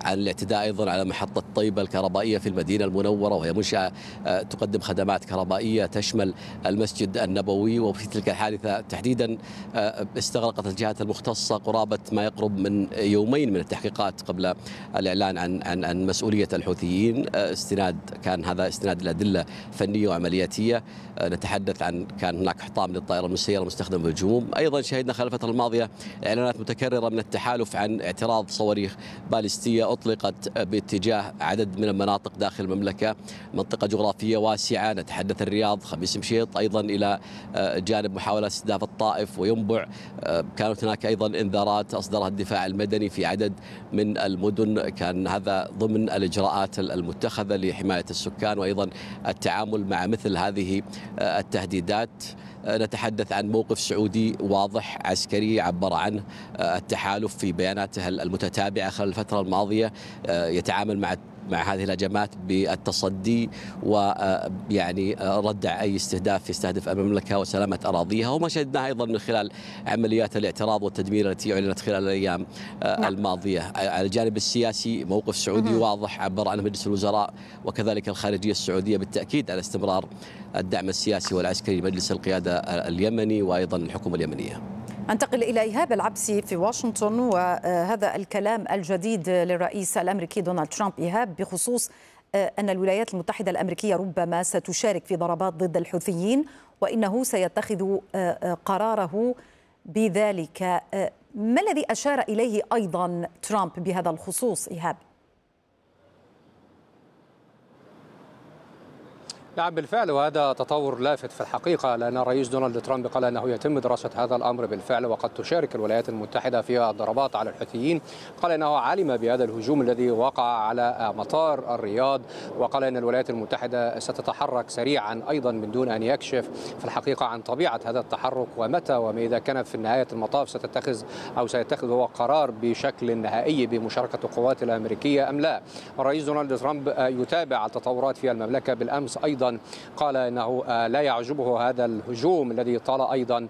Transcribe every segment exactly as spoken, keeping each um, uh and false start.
عن الاعتداء أيضا على محطة طيبة الكهربائية في المدينة المنورة، وهي منشأة تقدم خدمات كهربائية تشمل المسجد النبوي. وفي تلك الحادثة تحديدا استغرقت الجهات المختصة قرابة ما يقرب من يومين من التحقيقات قبل الإعلان عن عن عن مسؤولية الحوثيين. استناد كان هذا استناد الأدلة فنية وعملياتية. نتحدث عن كان هناك حطام للطائرة المسيرة المستخدمة في الهجوم. أيضا شهدنا خلال الفترة الماضية إعلانات متكررة من التحالف عن اعتراض صواريخ باليستية أطلقت باتجاه عدد من المناطق داخل المملكة، منطقة جغرافية واسعة. نتحدث الرياض، خميس مشيط، أيضا إلى جانب محاولة استهداف الطائف وينبع. كانت هناك أيضا إنذارات أصدرها الدفاع المدني في عدد من المدن، كان هذا ضمن الإجراءات المتخذة لحماية السكان وأيضا التعامل مع مثل هذه التهديدات. نتحدث عن موقف سعودي واضح عسكري عبر عنه التحالف في بياناته المتتابعة خلال الفترة الماضية، يتعامل مع مع هذه الهجمات بالتصدي ويعني ردع أي استهداف يستهدف المملكة وسلامة أراضيها، وما شهدناه أيضا من خلال عمليات الاعتراض والتدمير التي أعلنت خلال الأيام الماضية. على الجانب السياسي موقف سعودي واضح عبر عنه مجلس الوزراء وكذلك الخارجية السعودية بالتأكيد على استمرار الدعم السياسي والعسكري لمجلس القيادة اليمني وأيضا الحكومة اليمنية. انتقل إلى إيهاب العبسي في واشنطن، وهذا الكلام الجديد للرئيس الأمريكي دونالد ترامب إيهاب بخصوص أن الولايات المتحدة الأمريكية ربما ستشارك في ضربات ضد الحوثيين وإنه سيتخذ قراره بذلك. ما الذي أشار إليه أيضا ترامب بهذا الخصوص إيهاب؟ نعم بالفعل، وهذا تطور لافت في الحقيقة، لأن الرئيس دونالد ترامب قال أنه يتم دراسة هذا الأمر بالفعل وقد تشارك الولايات المتحدة في الضربات على الحوثيين. قال أنه علم بهذا الهجوم الذي وقع على مطار الرياض، وقال أن الولايات المتحدة ستتحرك سريعا أيضا من دون أن يكشف في الحقيقة عن طبيعة هذا التحرك ومتى وما إذا كانت في نهاية المطاف ستتخذ أو سيتخذ هو قرار بشكل نهائي بمشاركة القوات الأمريكية أم لا. الرئيس دونالد ترامب يتابع التطورات في المملكة. بالأمس أيضا قال انه لا يعجبه هذا الهجوم الذي طال ايضا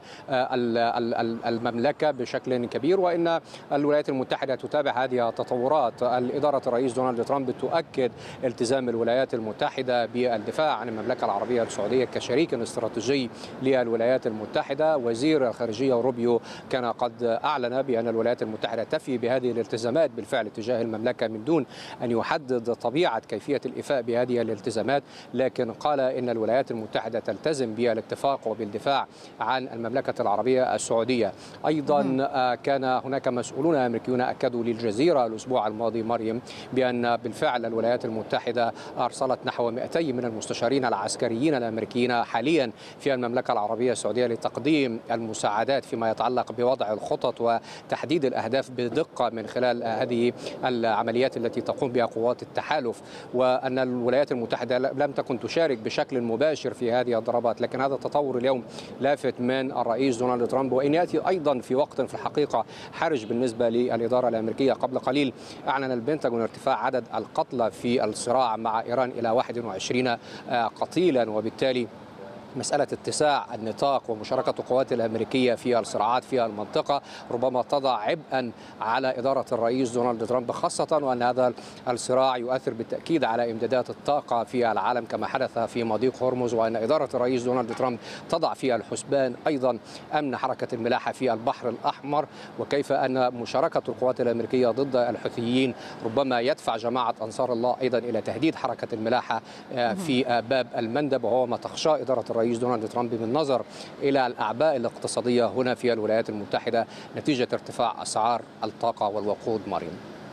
المملكه بشكل كبير، وان الولايات المتحده تتابع هذه التطورات. الاداره الرئيس دونالد ترامب تؤكد التزام الولايات المتحده بالدفاع عن المملكه العربيه السعوديه كشريك استراتيجي للولايات المتحده. وزير الخارجيه روبيو كان قد اعلن بان الولايات المتحده تفي بهذه الالتزامات بالفعل تجاه المملكه من دون ان يحدد طبيعه كيفيه الإفاء بهذه الالتزامات، لكن قال إن الولايات المتحدة تلتزم بالاتفاق وبالدفاع عن المملكة العربية السعودية. أيضا كان هناك مسؤولون أمريكيون أكدوا للجزيرة الأسبوع الماضي مريم بأن بالفعل الولايات المتحدة أرسلت نحو مئتين من المستشارين العسكريين الأمريكيين حاليا في المملكة العربية السعودية لتقديم المساعدات فيما يتعلق بوضع الخطط وتحديد الأهداف بدقة من خلال هذه العمليات التي تقوم بها قوات التحالف، وأن الولايات المتحدة لم تكن تشارك بشكل مباشر في هذه الضربات. لكن هذا التطور اليوم لافت من الرئيس دونالد ترامب، وإن يأتي أيضا في وقت في الحقيقة حرج بالنسبة للإدارة الأمريكية. قبل قليل أعلن البنتاغون ارتفاع عدد القتلى في الصراع مع إيران إلى واحد وعشرين قتيلا، وبالتالي مسألة اتساع النطاق ومشاركة القوات الأمريكية في الصراعات في المنطقة ربما تضع عبئا على إدارة الرئيس دونالد ترامب، خاصة وأن هذا الصراع يؤثر بالتأكيد على إمدادات الطاقة في العالم كما حدث في مضيق هرمز، وأن إدارة الرئيس دونالد ترامب تضع في الحسبان أيضا أمن حركة الملاحة في البحر الأحمر، وكيف أن مشاركة القوات الأمريكية ضد الحوثيين ربما يدفع جماعة أنصار الله أيضا إلى تهديد حركة الملاحة في باب المندب، وهو ما تخشى إدارة الرئيس دونالد ترامب بالنظر إلى الأعباء الاقتصادية هنا في الولايات المتحدة نتيجة ارتفاع أسعار الطاقة والوقود. مريم،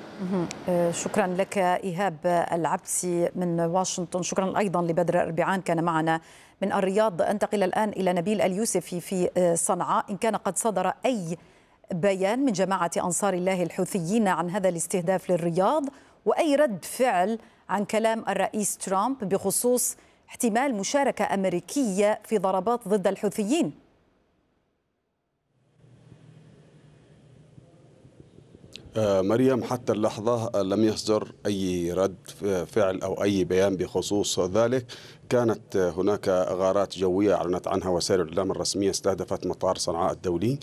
شكرا لك إيهاب العبسي من واشنطن. شكرا أيضا لبدر أربعان كان معنا من الرياض. أنتقل الآن إلى نبيل اليوسفي في صنعاء. إن كان قد صدر أي بيان من جماعة أنصار الله الحوثيين عن هذا الاستهداف للرياض، وأي رد فعل عن كلام الرئيس ترامب بخصوص احتمال مشاركة أمريكية في ضربات ضد الحوثيين؟ مريم، حتى اللحظة لم يصدر أي رد فعل أو أي بيان بخصوص ذلك. كانت هناك غارات جوية أعلنت عنها وسائل الإعلام الرسمية استهدفت مطار صنعاء الدولي،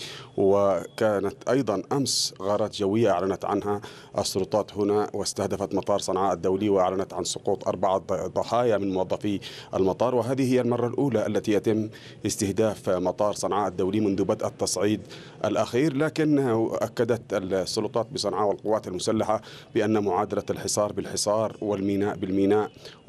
وكانت أيضا أمس غارات جوية أعلنت عنها السلطات هنا واستهدفت مطار صنعاء الدولي وأعلنت عن سقوط أربعة ضحايا من موظفي المطار. وهذه هي المرة الأولى التي يتم استهداف مطار صنعاء الدولي منذ بدء التصعيد الأخير، لكن أكدت السلطات بصنعاء والقوات المسلحة بأن معادلة الحصار بالحصار والميناء بالميناء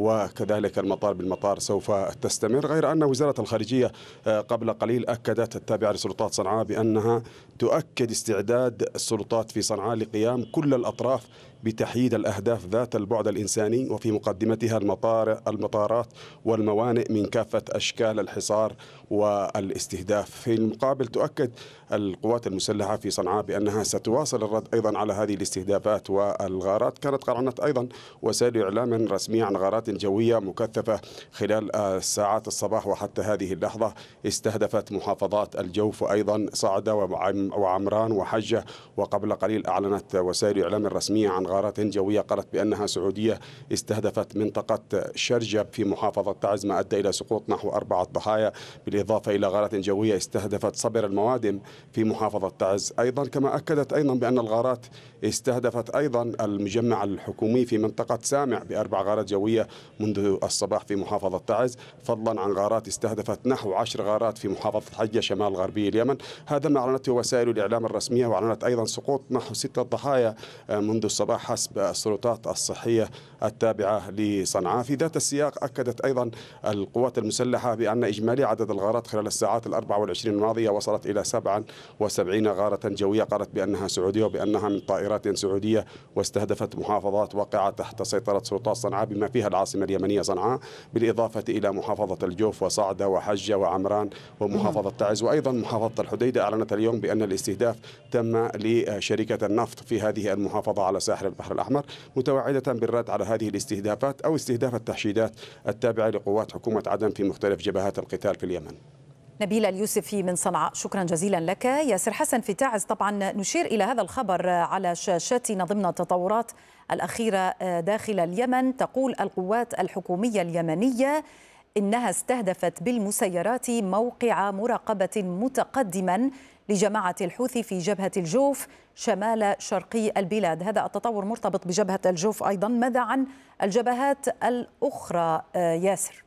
وكذلك المطار بالمطار سوف تستمر. غير أن وزارة الخارجية قبل قليل أكدت التابعة لسلطات صنعاء بأنها تؤكد استعداد السلطات في صنعاء لقيام كل الأطراف بتحييد الأهداف ذات البعد الإنساني وفي مقدمتها المطار المطارات والموانئ من كافة أشكال الحصار والاستهداف. في المقابل تؤكد القوات المسلحة في صنعاء بأنها ستواصل الرد أيضا على هذه الاستهدافات والغارات. كانت أعلنت أيضا وسائل إعلام رسمية عن غارات جوية مكثفة خلال ساعات الصباح وحتى هذه اللحظة استهدفت محافظات الجوف وأيضا صعدة وعمران وحجة. وقبل قليل أعلنت وسائل إعلام رسمية عن غارات جوية قالت بأنها سعودية استهدفت منطقة شرجب في محافظة تعز ما أدى إلى سقوط نحو أربعة ضحايا، بالإضافة إلى غارات جوية استهدفت صبر الموادم في محافظة تعز أيضا. كما أكدت أيضا بأن الغارات استهدفت أيضا المجمع الحكومي في منطقة سامع بأربع غارات جوية منذ الصباح في محافظة تعز، فضلا عن غارات استهدفت نحو عشر غارات في محافظة حجة شمال غربي اليمن. هذا ما أعلنته وسائل الإعلام الرسمية، وأعلنت أيضا سقوط نحو ستة ضحايا منذ الصباح حسب السلطات الصحية التابعة لصنعاء. في ذات السياق أكدت أيضا القوات المسلحة بأن إجمالي عدد الغارات خلال الساعات الأربع والعشرين الماضية وصلت إلى سبعة وسبعين غارة جوية، قالت بأنها سعودية وبأنها من طائرات سعودية، واستهدفت محافظات واقعة تحت سيطرة سلطات صنعاء بما فيها العاصمة اليمنية صنعاء، بالإضافة إلى محافظة الجوف وصعدة وحجة وعمران ومحافظة تعز. وأيضا محافظة الحديدة أعلنت اليوم بأن الاستهداف تم لشركة النفط في هذه المحافظة على ساحل البحر الأحمر، متوعدة بالرد على هذه الاستهدافات أو استهداف التحشيدات التابعة لقوات حكومة عدن في مختلف جبهات القتال في اليمن. نبيل اليوسفي من صنعاء، شكرا جزيلا لك. ياسر حسن في تعز، طبعا نشير إلى هذا الخبر على شاشاتنا ضمن التطورات الأخيرة داخل اليمن. تقول القوات الحكومية اليمنية إنها استهدفت بالمسيرات موقع مراقبة متقدما لجماعة الحوثي في جبهة الجوف شمال شرقي البلاد. هذا التطور مرتبط بجبهة الجوف أيضا. ماذا عن الجبهات الأخرى ياسر؟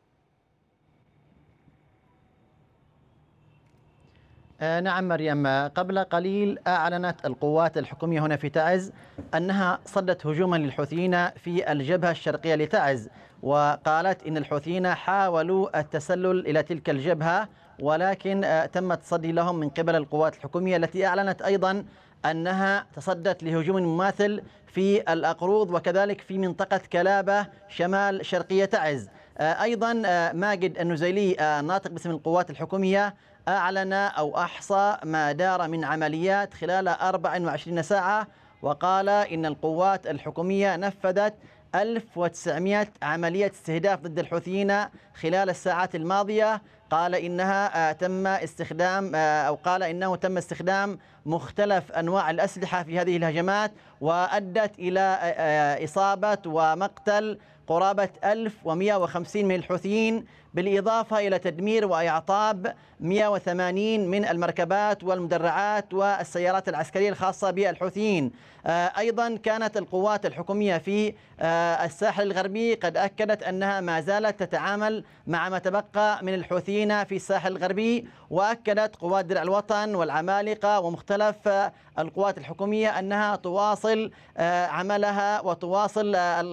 نعم مريم، قبل قليل أعلنت القوات الحكومية هنا في تعز أنها صدت هجوما للحوثيين في الجبهة الشرقية لتعز، وقالت إن الحوثيين حاولوا التسلل إلى تلك الجبهة ولكن تم التصدي لهم من قبل القوات الحكومية، التي أعلنت أيضا أنها تصدت لهجوم مماثل في الأقروض وكذلك في منطقة كلابة شمال شرقية تعز. أيضا ماجد النزيلي الناطق باسم القوات الحكومية أعلن أو أحصى ما دار من عمليات خلال أربع وعشرين ساعة، وقال إن القوات الحكومية نفذت ألف وتسعمئة عملية استهداف ضد الحوثيين خلال الساعات الماضية. قال إنها تم استخدام أو قال إنه تم استخدام مختلف أنواع الأسلحة في هذه الهجمات، وأدت إلى إصابة ومقتل قرابة ألف ومئة وخمسين من الحوثيين، بالإضافة إلى تدمير وإعطاب مئة وثمانين من المركبات والمدرعات والسيارات العسكرية الخاصة بالحوثيين. أيضا كانت القوات الحكومية في الساحل الغربي قد أكدت أنها ما زالت تتعامل مع ما تبقى من الحوثيين في الساحل الغربي، وأكدت قوات درع الوطن والعمالقة ومختلف القوات الحكومية أنها تواصل عملها وتواصل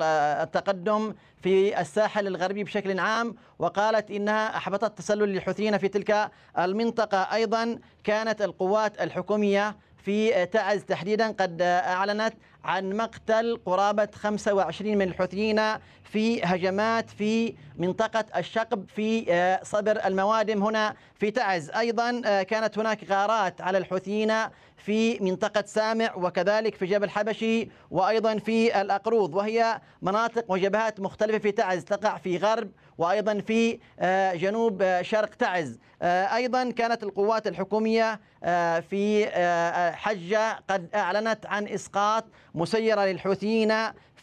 التقدم في الساحل الغربي بشكل عام، وقالت إنها أحبطت تسلل للحوثيين في تلك المنطقة. أيضا كانت القوات الحكومية في تعز تحديدا قد أعلنت عن مقتل قرابة خمسة وعشرين من الحوثيين في هجمات في منطقة الشقب في صبر الموادم هنا في تعز. أيضا كانت هناك غارات على الحوثيين في منطقة سامع وكذلك في جبل حبشي وأيضا في الأقروض، وهي مناطق وجبهات مختلفة في تعز تقع في غرب وأيضا في جنوب شرق تعز. أيضا كانت القوات الحكومية في حجة قد أعلنت عن إسقاط مسيرة للحوثيين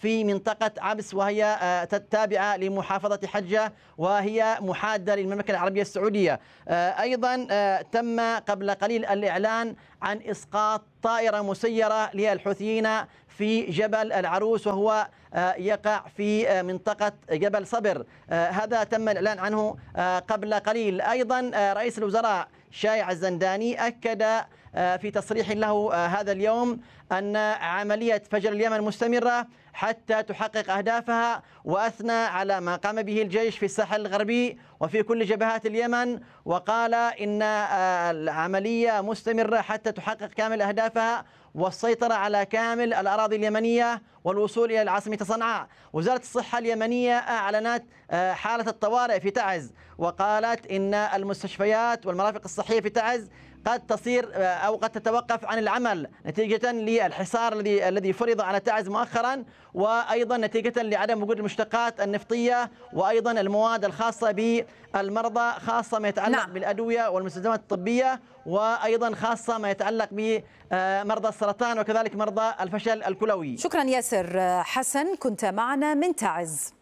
في منطقة عبس، وهي تابعة لمحافظة حجة وهي محادة للمملكة العربية السعودية. أيضا تم قبل قليل الإعلان عن إسقاط طائرة مسيرة للحوثيين في جبل العروس، وهو يقع في منطقة جبل صبر. هذا تم الإعلان عنه قبل قليل. أيضا رئيس الوزراء شايع الزنداني أكد في تصريح له هذا اليوم أن عملية فجر اليمن مستمرة حتى تحقق أهدافها، وأثنى على ما قام به الجيش في الساحل الغربي وفي كل جبهات اليمن، وقال إن العملية مستمرة حتى تحقق كامل أهدافها والسيطرة على كامل الأراضي اليمنية والوصول إلى العاصمة صنعاء. وزارة الصحة اليمنية أعلنت حالة الطوارئ في تعز، وقالت إن المستشفيات والمرافق الصحية في تعز قد تصير أو قد تتوقف عن العمل نتيجة للحصار الذي الذي فرض على تعز مؤخرا، وأيضا نتيجة لعدم وجود المشتقات النفطية وأيضا المواد الخاصة بالمرضى، خاصة ما يتعلق نعم. بالأدوية والمستلزمات الطبية، وأيضا خاصة ما يتعلق بمرضى السرطان وكذلك مرضى الفشل الكلوي. شكرا ياسر حسن، كنت معنا من تعز.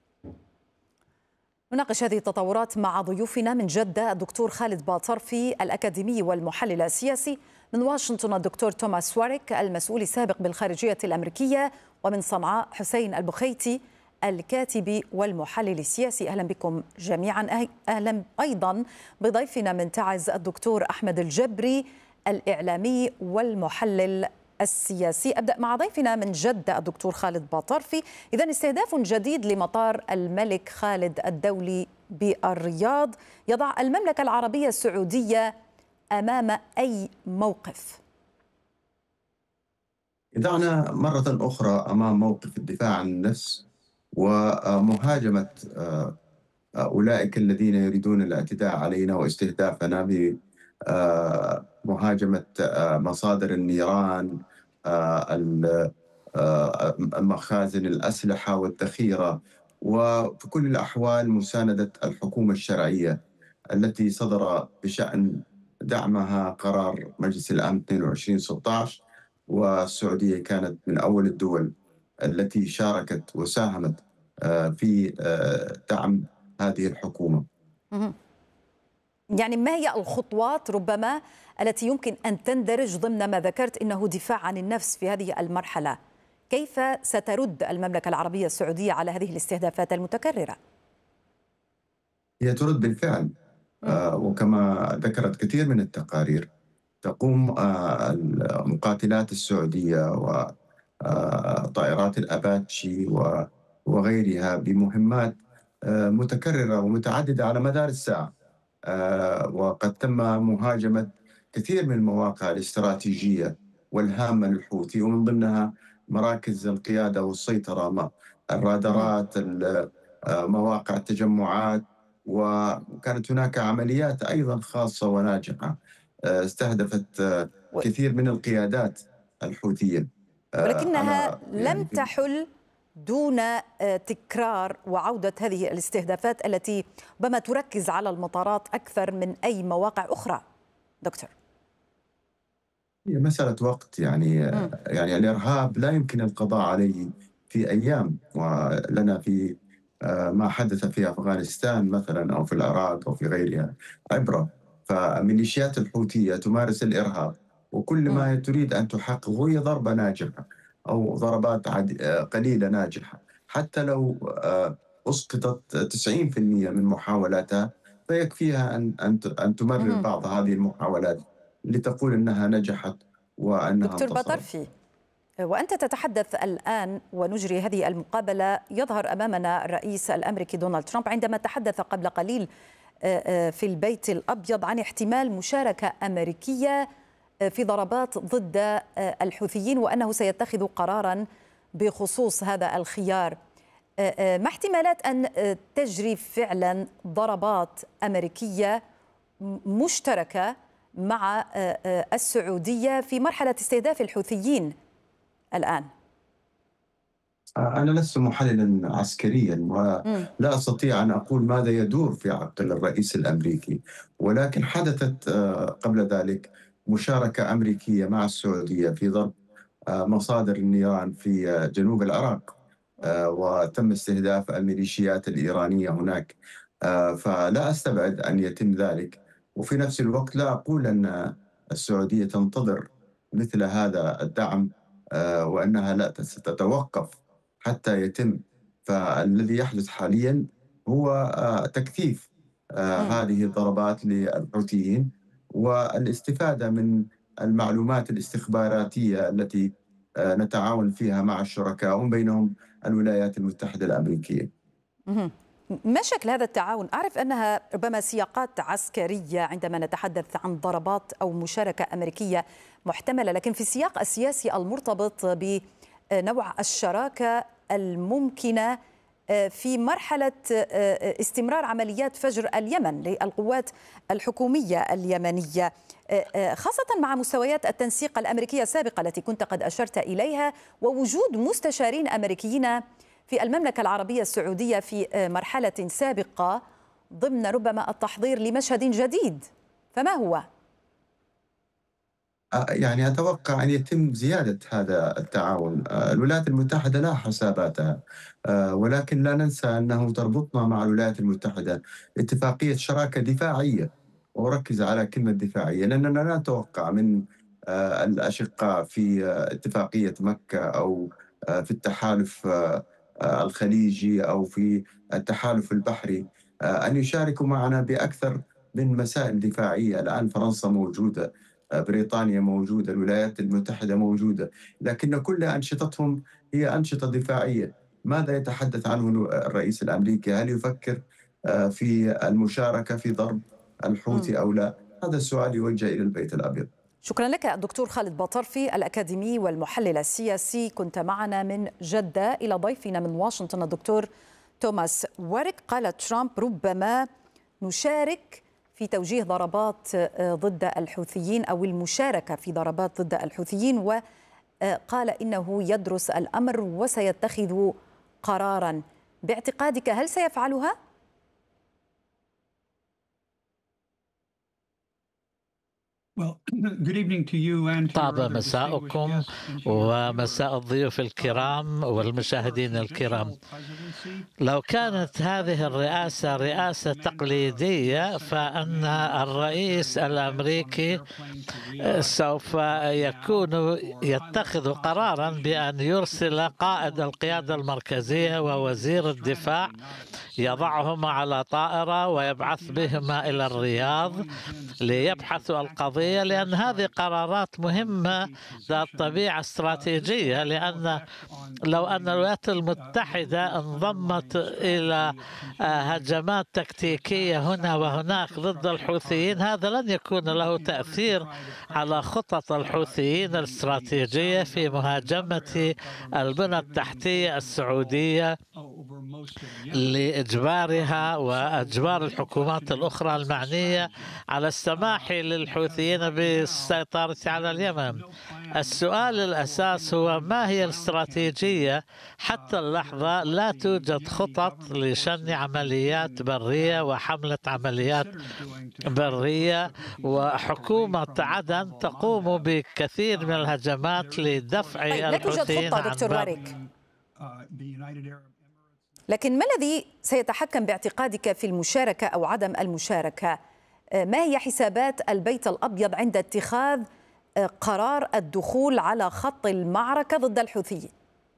نناقش هذه التطورات مع ضيوفنا من جدة الدكتور خالد باطرفي الأكاديمي والمحلل السياسي، من واشنطن الدكتور توماس واريك المسؤول السابق بالخارجية الأمريكية، ومن صنعاء حسين البخيتي الكاتب والمحلل السياسي. أهلا بكم جميعا. أهلا أيضا بضيفنا من تعز الدكتور أحمد الجبري الإعلامي والمحلل السياسي. أبدأ مع ضيفنا من جدة الدكتور خالد باطرفي. إذن استهداف جديد لمطار الملك خالد الدولي بالرياض يضع المملكة العربية السعودية أمام أي موقف؟ يضعنا مرة أخرى أمام موقف الدفاع عن النفس ومهاجمة أولئك الذين يريدون الاعتداء علينا واستهدافنا بمهاجمة مصادر النيران، مخازن الأسلحة والذخيرة، وفي كل الأحوال مساندة الحكومة الشرعية التي صدر بشأن دعمها قرار مجلس الأمن اثنين وعشرين ستة عشر، والسعودية كانت من أول الدول التي شاركت وساهمت في دعم هذه الحكومة. يعني ما هي الخطوات ربما التي يمكن أن تندرج ضمن ما ذكرت إنه دفاع عن النفس في هذه المرحلة؟ كيف سترد المملكة العربية السعودية على هذه الاستهدافات المتكررة؟ هي ترد بالفعل، آه وكما ذكرت كثير من التقارير تقوم آه المقاتلات السعودية وطائرات الأباتشي وغيرها بمهمات آه متكررة ومتعددة على مدار الساعة، آه وقد تم مهاجمة كثير من المواقع الاستراتيجية والهامة للحوثي، ومن ضمنها مراكز القيادة والسيطرة، الرادارات، مواقع التجمعات، وكانت هناك عمليات أيضا خاصة وناجحة استهدفت كثير من القيادات الحوثية، ولكنها لم تحل دون تكرار وعودة هذه الاستهدافات التي ربما تركز على المطارات أكثر من أي مواقع أخرى. دكتور، هي مسألة وقت، يعني م. يعني الإرهاب لا يمكن القضاء عليه في أيام، ولنا في ما حدث في أفغانستان مثلا أو في العراق أو في غيرها عبرة. فميليشيات الحوثية تمارس الإرهاب، وكل ما تريد أن تحققه هي ضربة ناجحة أو ضربات قليلة ناجحة، حتى لو أسقطت تسعين بالمئة من محاولاتها فيكفيها أن أن تمرر بعض هذه المحاولات لتقول أنها نجحت وأنها دكتور باطرفي، وأنت تتحدث الآن ونجري هذه المقابلة، يظهر أمامنا الرئيس الأمريكي دونالد ترامب عندما تحدث قبل قليل في البيت الأبيض عن احتمال مشاركة أمريكية في ضربات ضد الحوثيين، وأنه سيتخذ قراراً بخصوص هذا الخيار. ما احتمالات أن تجري فعلاً ضربات أمريكية مشتركة مع السعودية في مرحلة استهداف الحوثيين الآن؟ أنا لست محللاً عسكرياً ولا أستطيع أن أقول ماذا يدور في عقل الرئيس الأمريكي، ولكن حدثت قبل ذلك مشاركة أمريكية مع السعودية في ضرب مصادر النيران في جنوب العراق، وتم استهداف الميليشيات الإيرانية هناك. فلا أستبعد أن يتم ذلك، وفي نفس الوقت لا أقول أن السعودية تنتظر مثل هذا الدعم وأنها لا ستتوقف حتى يتم. فالذي يحدث حاليا هو تكثيف هذه الضربات للحوثيين والاستفادة من المعلومات الاستخباراتية التي نتعاون فيها مع الشركاء ومن بينهم الولايات المتحدة الأمريكية. ما شكل هذا التعاون؟ أعرف أنها ربما سياقات عسكرية عندما نتحدث عن ضربات أو مشاركة أمريكية محتملة، لكن في السياق السياسي المرتبط بنوع الشراكة الممكنة في مرحلة استمرار عمليات فجر اليمن للقوات الحكومية اليمنية، خاصة مع مستويات التنسيق الأمريكية السابقة التي كنت قد أشرت إليها، ووجود مستشارين أمريكيين في المملكة العربية السعودية في مرحلة سابقة ضمن ربما التحضير لمشهد جديد، فما هو؟ يعني أتوقع أن يتم زيادة هذا التعاون. الولايات المتحدة لها حساباتها، ولكن لا ننسى أنه تربطنا مع الولايات المتحدة اتفاقية شراكة دفاعية، وأركز على كلمة دفاعية لأننا لا نتوقع من الأشقاء في اتفاقية مكة أو في التحالف الخليجي أو في التحالف البحري أن يشاركوا معنا بأكثر من مسائل دفاعية. الآن فرنسا موجودة، بريطانيا موجودة، الولايات المتحدة موجودة، لكن كل أنشطتهم هي أنشطة دفاعية. ماذا يتحدث عنه الرئيس الأمريكي؟ هل يفكر في المشاركة في ضرب الحوثي أو لا؟ هذا السؤال يوجه إلى البيت الأبيض. شكرا لك الدكتور خالد بطرفي الأكاديمي والمحلل السياسي، كنت معنا من جدة. إلى ضيفنا من واشنطن الدكتور توماس واريك. قال ترامب ربما نشارك في توجيه ضربات ضد الحوثيين أو المشاركة في ضربات ضد الحوثيين، وقال إنه يدرس الأمر وسيتخذ قراراً. باعتقادك هل سيفعلها؟ طاب مساءكم ومساء الضيوف الكرام والمشاهدين الكرام. لو كانت هذه الرئاسة رئاسة تقليدية فإن الرئيس الأمريكي سوف يكون يتخذ قرارا بأن يرسل قائد القيادة المركزية ووزير الدفاع، يضعهما على طائرة ويبعث بهما إلى الرياض ليبحثوا القضية، لأن هذه قرارات مهمة ذات طبيعة استراتيجية. لأن لو أن الولايات المتحدة انضمت إلى هجمات تكتيكية هنا وهناك ضد الحوثيين، هذا لن يكون له تأثير على خطط الحوثيين الاستراتيجية في مهاجمة البنى التحتية السعودية لإجبارها وإجبار الحكومات الأخرى المعنية على السماح للحوثيين بالسيطرة على اليمن. السؤال الأساس هو ما هي الاستراتيجية؟ حتى اللحظة لا توجد خطط لشن عمليات برية وحملة عمليات برية، وحكومة عدن تقوم بكثير من الهجمات لدفع الحوثيين عن دكتور واريك. لكن ما الذي سيتحكم باعتقادك في المشاركة أو عدم المشاركة؟ ما هي حسابات البيت الأبيض عند اتخاذ قرار الدخول على خط المعركة ضد الحوثيين؟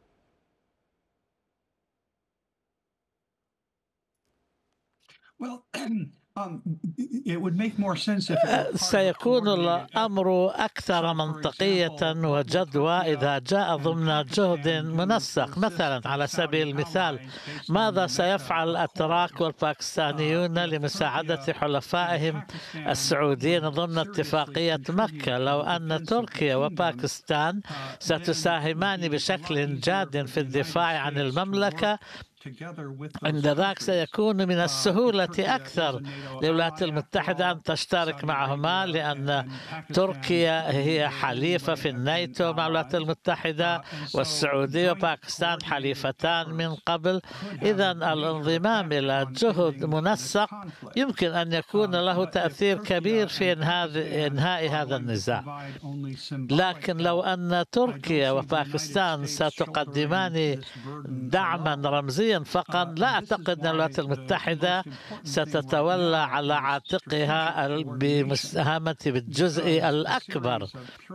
سيكون الأمر أكثر منطقية وجدوى إذا جاء ضمن جهد منسق. مثلا على سبيل المثال، ماذا سيفعل الأتراك والباكستانيون لمساعدة حلفائهم السعوديين ضمن اتفاقية مكة؟ لو أن تركيا وباكستان ستساهمان بشكل جاد في الدفاع عن المملكة، عند ذاك سيكون من السهولة أكثر للولايات المتحدة أن تشترك معهما، لأن تركيا هي حليفة في الناتو مع الولايات المتحدة، والسعودية وباكستان حليفتان من قبل. إذا الانضمام إلى جهد منسق يمكن أن يكون له تأثير كبير في إنهاء هذا النزاع. لكن لو أن تركيا وباكستان ستقدمان دعما رمزيا فقط، لا أعتقد أن الولايات المتحدة ستتولى على عاتقها بمساهمة بالجزء الأكبر،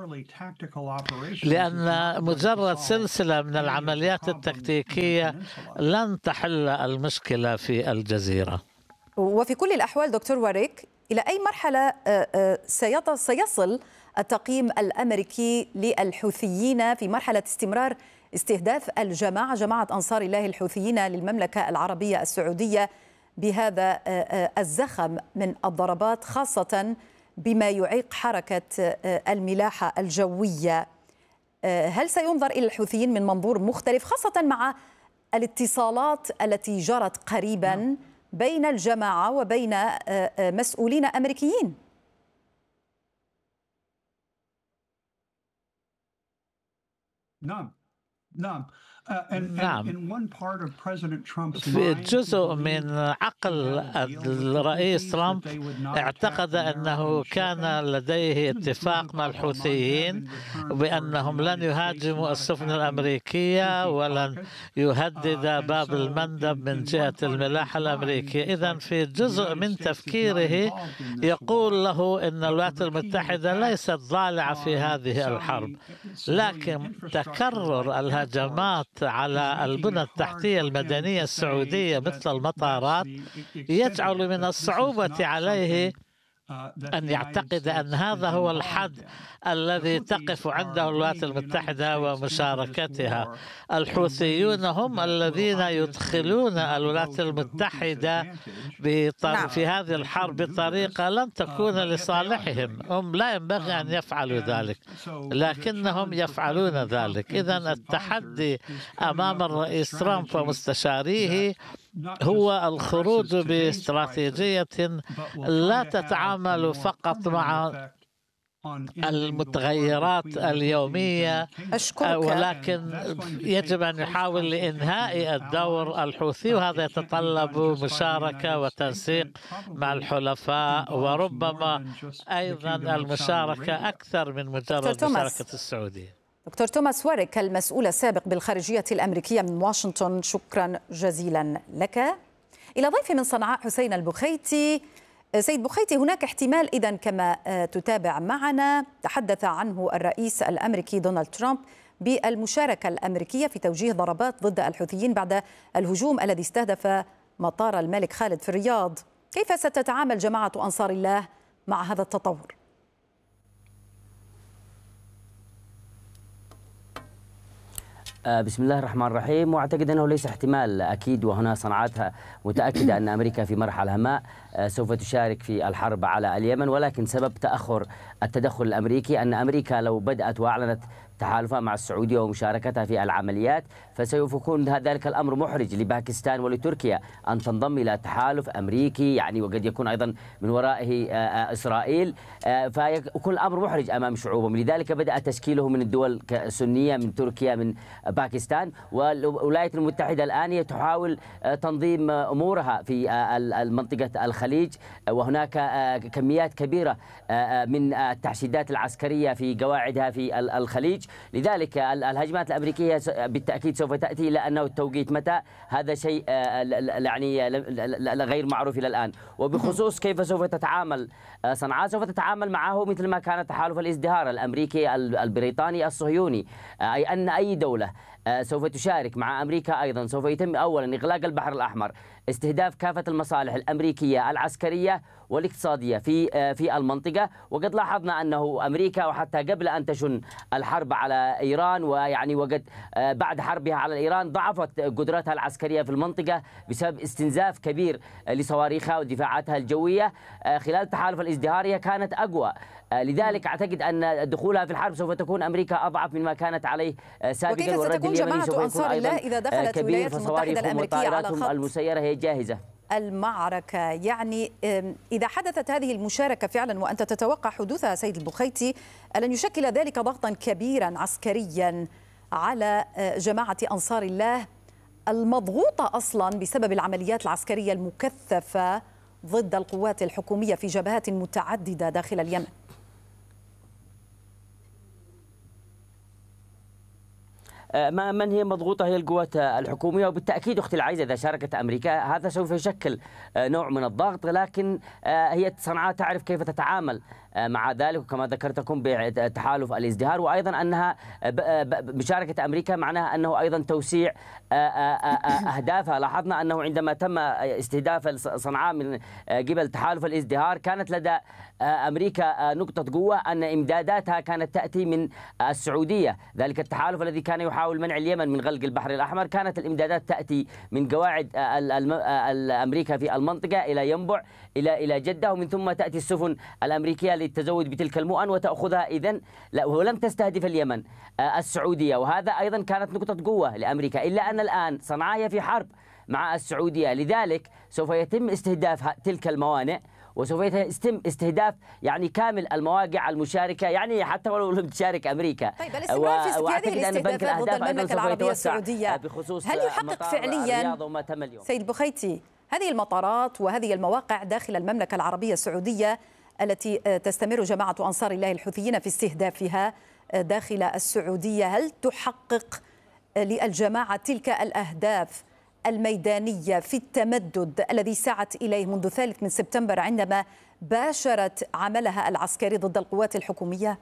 لأن مجرد سلسلة من العمليات التكتيكية لن تحل المشكلة في الجزيرة. وفي كل الأحوال دكتور وريك، إلى أي مرحلة سيصل التقييم الأمريكي للحوثيين في مرحلة استمرار استهداف الجماعة جماعة أنصار الله الحوثيين للمملكة العربية السعودية بهذا الزخم من الضربات، خاصة بما يعيق حركة الملاحة الجوية؟ هل سينظر إلى الحوثيين من منظور مختلف، خاصة مع الاتصالات التي جرت قريبا بين الجماعة وبين مسؤولين أمريكيين؟ نعم نعم نعم، في جزء من عقل الرئيس ترامب اعتقد أنه كان لديه اتفاق مع الحوثيين بأنهم لن يهاجموا السفن الأمريكية ولن يهدد باب المندب من جهة الملاحة الأمريكية. إذن في جزء من تفكيره يقول له أن الولايات المتحدة ليست ضالعة في هذه الحرب، لكن تكرر الهجمات على البنى التحتية المدنية السعودية مثل المطارات يجعل من الصعوبة عليه أن يعتقد أن هذا هو الحد الذي تقف عنده الولايات المتحدة ومشاركتها. الحوثيون هم الذين يدخلون الولايات المتحدة في هذه الحرب بطريقة لن تكون لصالحهم. هم لا ينبغي أن يفعلوا ذلك، لكنهم يفعلون ذلك. إذن التحدي أمام الرئيس ترامب ومستشاريه هو الخروج باستراتيجية لا تتعامل فقط مع المتغيرات اليومية، ولكن يجب أن يحاول لإنهاء الدور الحوثي، وهذا يتطلب مشاركة وتنسيق مع الحلفاء، وربما أيضا المشاركة أكثر من مجرد مشاركة السعودية. دكتور توماس وريك المسؤول السابق بالخارجية الأمريكية من واشنطن، شكرا جزيلا لك. إلى ضيف من صنعاء حسين البخيتي. سيد بخيتي، هناك احتمال إذن كما تتابع معنا تحدث عنه الرئيس الأمريكي دونالد ترامب بالمشاركة الأمريكية في توجيه ضربات ضد الحوثيين بعد الهجوم الذي استهدف مطار الملك خالد في الرياض. كيف ستتعامل جماعة أنصار الله مع هذا التطور؟ بسم الله الرحمن الرحيم. واعتقد انه ليس احتمال، اكيد وهنا صنعتها متاكده ان امريكا في مرحله ما سوف تشارك في الحرب على اليمن، ولكن سبب تاخر التدخل الامريكي ان امريكا لو بدات واعلنت تحالفها مع السعودية ومشاركتها في العمليات فسوف يكون ذلك الأمر محرج لباكستان ولتركيا أن تنضم إلى تحالف أمريكي، يعني وقد يكون أيضا من ورائه إسرائيل، فيكون الأمر محرج أمام شعوبهم. لذلك بدأ تشكيله من الدول السنية، من تركيا، من باكستان، والولايات المتحدة الآن هي تحاول تنظيم أمورها في منطقة الخليج، وهناك كميات كبيرة من التحشيدات العسكرية في قواعدها في الخليج. لذلك الهجمات الأمريكية بالتأكيد سوف تأتي، لأنه التوقيت متى هذا شيء يعني غير معروف إلى الآن. وبخصوص كيف سوف تتعامل صنعاء، سوف تتعامل معه مثل ما كان تحالف الازدهار الأمريكي البريطاني الصهيوني، أي أن أي دولة سوف تشارك مع أمريكا أيضا سوف يتم أولا إغلاق البحر الأحمر، استهداف كافة المصالح الأمريكية العسكرية والاقتصادية في في المنطقة. وقد لاحظنا أنه أمريكا وحتى قبل أن تشن الحرب على إيران، ويعني وقد بعد حربها على إيران ضعفت قدرتها العسكرية في المنطقة بسبب استنزاف كبير لصواريخها ودفاعاتها الجوية. خلال تحالف الازدهار هي كانت أقوى لذلك أعتقد أن دخولها في الحرب سوف تكون أمريكا أضعف مما كانت عليه سابقا. وكيف ستكون جماعة أنصار الله إذا دخلت الولايات المتحدة الأمريكية على خط المسيرة هي جاهزة المعركة؟ يعني إذا حدثت هذه المشاركة فعلا وأنت تتوقع حدوثها سيد البخيتي، ألن يشكل ذلك ضغطا كبيرا عسكريا على جماعة أنصار الله المضغوطة أصلا بسبب العمليات العسكرية المكثفة ضد القوات الحكومية في جبهات متعددة داخل اليمن؟ من هي مضغوطة هي القوات الحكومية، وبالتأكيد أختي العزيزة إذا شاركت أمريكا هذا سوف يشكل نوع من الضغط، لكن هي صنعاء تعرف كيف تتعامل مع ذلك، وكما ذكرتكم بتحالف الازدهار، وأيضا أنها مشاركة أمريكا معناها أنه أيضا توسيع أهدافها. لاحظنا أنه عندما تم استهداف صنعاء من قبل تحالف الازدهار كانت لدى أمريكا نقطة قوة أن إمداداتها كانت تأتي من السعودية. ذلك التحالف الذي كان يحاول منع اليمن من غلق البحر الأحمر كانت الإمدادات تأتي من قواعد الأمريكا في المنطقة إلى ينبع إلى إلى جدة، ومن ثم تأتي السفن الأمريكية للتزود بتلك المؤن وتأخذها إذن، ولم تستهدف اليمن السعودية، وهذا أيضا كانت نقطة قوة لأمريكا. إلا أن الآن صنعاء هي في حرب مع السعودية، لذلك سوف يتم استهداف تلك الموانئ وسوف يتم استهداف يعني كامل المواقع المشاركة، يعني حتى ولو لم تشارك أمريكا. طيب الاستمرار في هذه الاستهدافات ضد المملكة العربية السعودية هل يحقق فعليا سيد البخيتي هذه المطارات وهذه المواقع داخل المملكة العربية السعودية التي تستمر جماعة أنصار الله الحوثيين في استهدافها داخل السعودية، هل تحقق للجماعة تلك الأهداف الميدانية في التمدد الذي سعت إليه منذ الثالث من سبتمبر عندما باشرت عملها العسكري ضد القوات الحكومية؟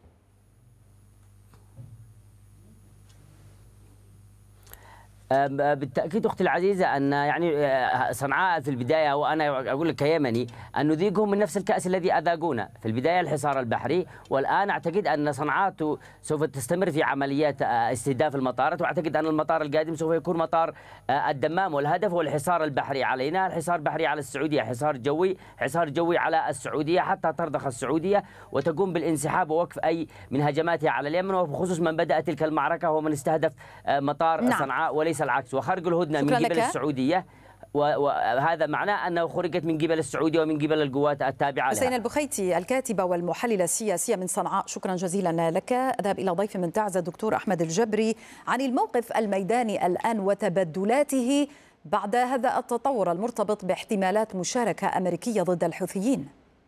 بالتأكيد أختي العزيزة أن يعني صنعاء في البداية، وأنا أقول لك كيمني، أن نذيقهم من نفس الكأس الذي أذاقونا في البداية الحصار البحري، والآن أعتقد أن صنعاء سوف تستمر في عمليات استهداف المطارات، وأعتقد أن المطار القادم سوف يكون مطار الدمام، والهدف هو الحصار البحري علينا، الحصار البحري على السعودية، حصار جوي حصار جوي على السعودية حتى ترضخ السعودية وتقوم بالانسحاب ووقف أي من هجماتها على اليمن، وبخصوص من بدأ تلك المعركة هو من استهدف مطار نعم. صنعاء وليس العكس، وخرق الهدنة من قبل السعودية، وهذا معناه أنه خرجت من قبل السعودية ومن قبل القوات التابعة لها. حسين البخيتي الكاتبة والمحللة السياسية من صنعاء، شكرا جزيلا لك. أذهب إلى ضيف من تعز الدكتور أحمد الجبري عن الموقف الميداني الآن وتبدلاته بعد هذا التطور المرتبط باحتمالات مشاركة أمريكية ضد الحوثيين.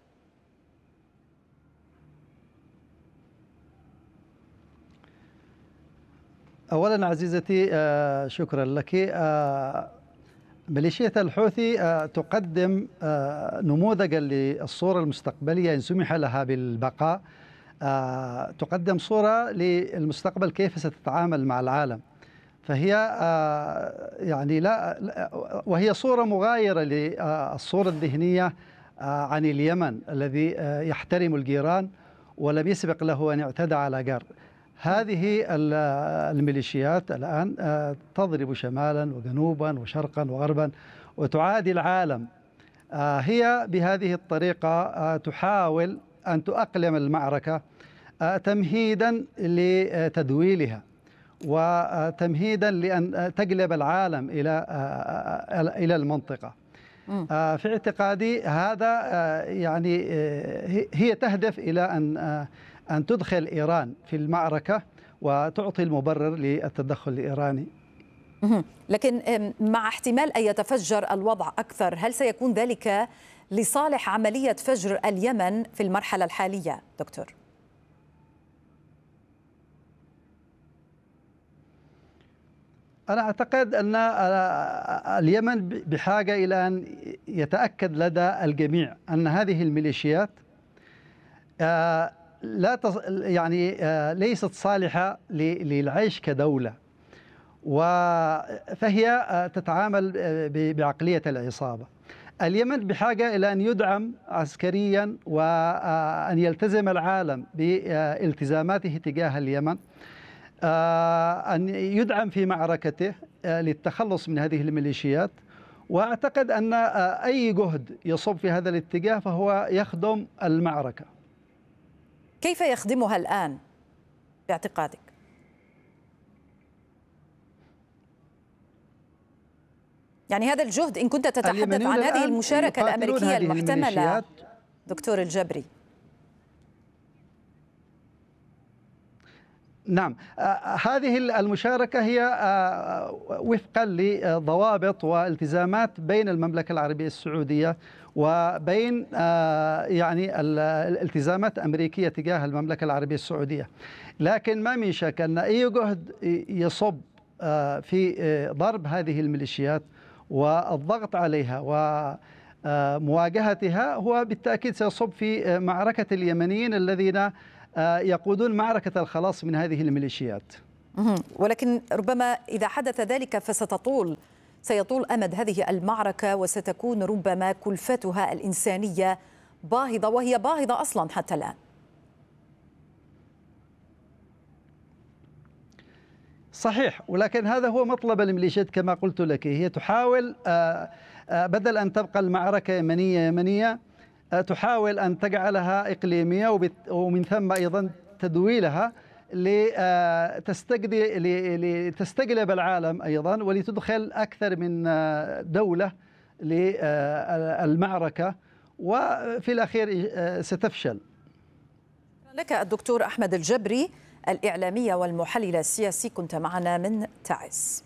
أولا عزيزتي شكرا لك. ميليشيا الحوثي تقدم نموذجا للصورة المستقبلية إن سمح لها بالبقاء، تقدم صورة للمستقبل كيف ستتعامل مع العالم، فهي يعني لا وهي صورة مغايرة للصورة الذهنية عن اليمن الذي يحترم الجيران ولم يسبق له أن اعتدى على جار. هذه الميليشيات الآن تضرب شمالا وجنوبا وشرقا وغربا وتعادي العالم. هي بهذه الطريقة تحاول أن تؤقلم المعركة تمهيدا لتدويلها وتمهيدا لأن تقلب العالم إلى إلى المنطقة. في اعتقادي هذا يعني هي تهدف إلى أن أن تدخل إيران في المعركة وتعطي المبرر للتدخل الإيراني. لكن مع احتمال أن يتفجر الوضع أكثر، هل سيكون ذلك لصالح عملية فجر اليمن في المرحلة الحالية دكتور؟ أنا أعتقد أن اليمن بحاجة إلى أن يتأكد لدى الجميع أن هذه الميليشيات لا تص... يعني ليست صالحة للعيش كدولة، فهي تتعامل بعقلية العصابة. اليمن بحاجة إلى أن يدعم عسكريا وأن يلتزم العالم بالتزاماته تجاه اليمن، أن يدعم في معركته للتخلص من هذه الميليشيات، وأعتقد أن أي جهد يصب في هذا الاتجاه فهو يخدم المعركة. كيف يخدمها الآن باعتقادك؟ يعني هذا الجهد إن كنت تتحدث عن هذه المشاركة الأمريكية المحتملة دكتور الجبري. نعم، هذه المشاركة هي وفقا لضوابط والتزامات بين المملكة العربية السعودية وبين يعني الالتزامات الأمريكية تجاه المملكة العربية السعودية، لكن ما من شك أن أي جهد يصب في ضرب هذه الميليشيات والضغط عليها ومواجهتها هو بالتأكيد سيصب في معركة اليمنيين الذين يقودون معركة الخلاص من هذه الميليشيات. ولكن ربما إذا حدث ذلك فستطول سيطول أمد هذه المعركة وستكون ربما كلفتها الإنسانية باهظة، وهي باهظة أصلا حتى الآن. صحيح، ولكن هذا هو مطلب الميليشيات كما قلت لك. هي تحاول بدل أن تبقى المعركة يمنية يمنية تحاول أن تجعلها إقليمية ومن ثم أيضا تدويلها لتستقلب العالم أيضا ولتدخل أكثر من دولة للمعركة وفي الأخير ستفشل. لك الدكتور أحمد الجبري الإعلامية والمحلل السياسي، كنت معنا من تعز.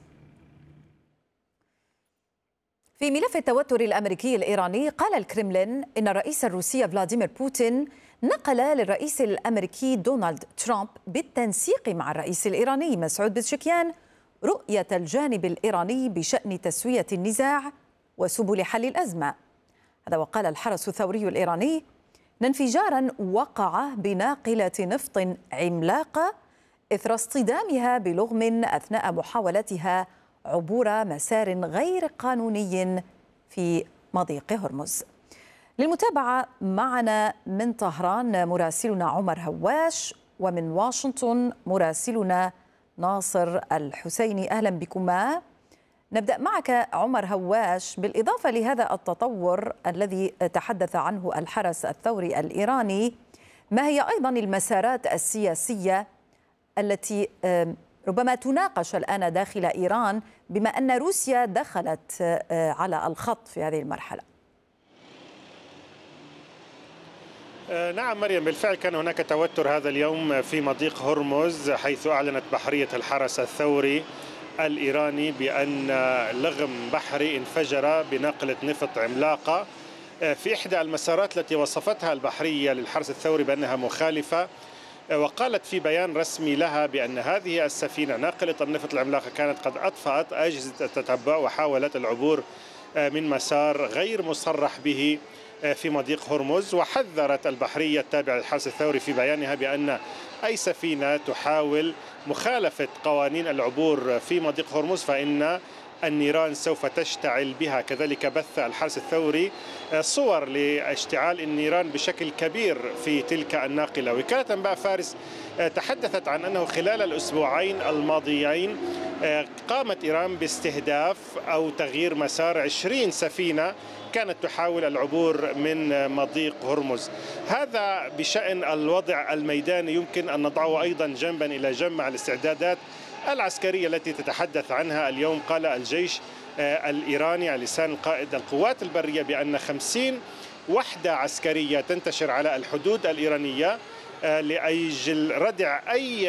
في ملف التوتر الأمريكي الإيراني، قال الكرملين إن الرئيس الروسي فلاديمير بوتين نقل للرئيس الأمريكي دونالد ترامب بالتنسيق مع الرئيس الإيراني مسعود بزشكيان رؤية الجانب الإيراني بشأن تسوية النزاع وسبل حل الأزمة. هذا وقال الحرس الثوري الإيراني إن انفجارا وقع بناقلة نفط عملاقة إثر اصطدامها بلغم أثناء محاولتها عبور مسار غير قانوني في مضيق هرمز. للمتابعة معنا من طهران مراسلنا عمر هواش، ومن واشنطن مراسلنا ناصر الحسيني. أهلا بكما. نبدأ معك عمر هواش. بالإضافة لهذا التطور الذي تحدث عنه الحرس الثوري الإيراني، ما هي أيضا المسارات السياسية التي ربما تناقش الآن داخل إيران بما أن روسيا دخلت على الخط في هذه المرحلة؟ نعم مريم، بالفعل كان هناك توتر هذا اليوم في مضيق هرمز، حيث أعلنت بحرية الحرس الثوري الإيراني بأن لغم بحري انفجر بناقلة نفط عملاقة في إحدى المسارات التي وصفتها البحرية للحرس الثوري بأنها مخالفة، وقالت في بيان رسمي لها بأن هذه السفينة ناقلة النفط العملاقة كانت قد أطفأت أجهزة التتبع وحاولت العبور من مسار غير مصرح به في مضيق هرمز. وحذرت البحرية التابعة للحرس الثوري في بيانها بأن أي سفينة تحاول مخالفة قوانين العبور في مضيق هرمز فإن النيران سوف تشتعل بها. كذلك بث الحرس الثوري صور لاشتعال النيران بشكل كبير في تلك الناقلة. وكالة أنباء فارس تحدثت عن أنه خلال الأسبوعين الماضيين قامت إيران باستهداف أو تغيير مسار عشرين سفينة كانت تحاول العبور من مضيق هرمز. هذا بشأن الوضع الميداني، يمكن أن نضعه أيضا جنبا إلى جنب مع الاستعدادات العسكرية التي تتحدث عنها اليوم. قال الجيش الإيراني على لسان قائد القوات البرية بأن خمسين وحدة عسكرية تنتشر على الحدود الإيرانية لأجل ردع أي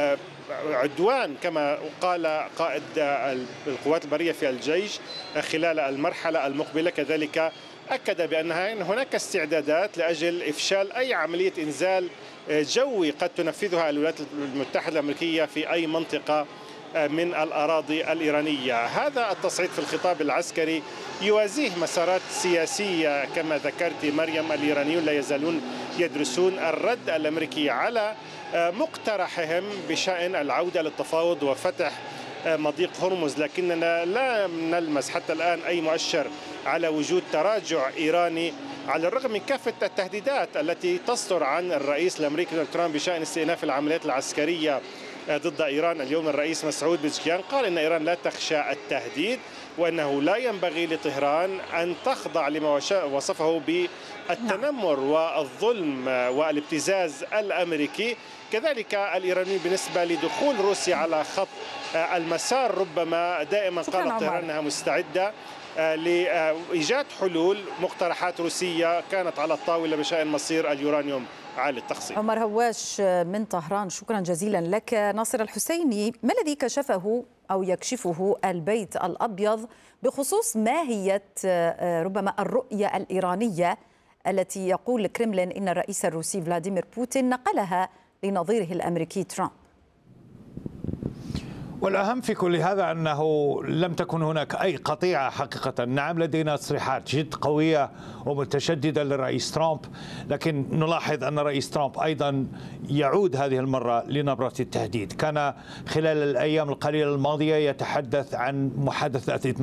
عدوان كما قال قائد القوات البرية في الجيش خلال المرحلة المقبلة. كذلك أكد بأن هناك استعدادات لأجل إفشال أي عملية إنزال جوي قد تنفذها الولايات المتحدة الأمريكية في أي منطقة من الأراضي الإيرانية. هذا التصعيد في الخطاب العسكري يوازيه مسارات سياسية كما ذكرت مريم. الإيرانيون لا يزالون يدرسون الرد الأمريكي على مقترحهم بشأن العودة للتفاوض وفتح مضيق هرمز، لكننا لا نلمس حتى الآن أي مؤشر على وجود تراجع إيراني على الرغم من كافة التهديدات التي تصدر عن الرئيس الأمريكي دونالد ترامب بشأن استئناف العمليات العسكرية ضد إيران اليوم الرئيس مسعود بزكيان قال إن إيران لا تخشى التهديد وأنه لا ينبغي لطهران أن تخضع لما وصفه بالتنمر والظلم والابتزاز الأمريكي. كذلك الإيرانيين بالنسبة لدخول روسيا على خط المسار ربما دائما قالت طهران أنها مستعدة لإيجاد حلول. مقترحات روسية كانت على الطاولة بشأن مصير اليورانيوم عالي التخصيب. عمر هواش من طهران، شكرا جزيلا لك. ناصر الحسيني، ما الذي كشفه أو يكشفه البيت الأبيض بخصوص ماهية ربما الرؤية الإيرانية التي يقول الكرملين إن الرئيس الروسي فلاديمير بوتين نقلها لنظيره الأمريكي ترامب؟ والأهم في كل هذا أنه لم تكن هناك أي قطيعة حقيقة. نعم لدينا تصريحات جد قوية ومتشددة للرئيس ترامب، لكن نلاحظ أن الرئيس ترامب أيضا يعود هذه المرة لنبرة التهديد. كان خلال الأيام القليلة الماضية يتحدث عن محادثات